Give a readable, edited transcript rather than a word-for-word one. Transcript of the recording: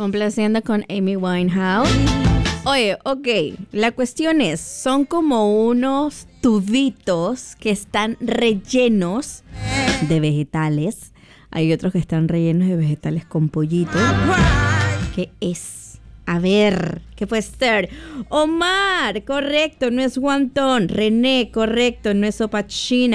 Complaciendo con Amy Winehouse. Oye, ok, la cuestión es, son como unos tubitos que están rellenos de vegetales. Hay otros que están rellenos de vegetales con pollito. ¿Qué es? A ver, ¿qué puede ser? Omar, correcto, no es wonton. René, correcto, no es sopa china.